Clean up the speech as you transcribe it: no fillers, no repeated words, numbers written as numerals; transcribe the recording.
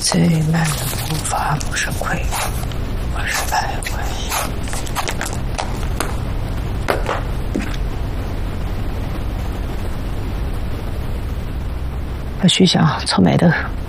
最慢的步伐不是溃疡，而是徘徊。要去想臭美的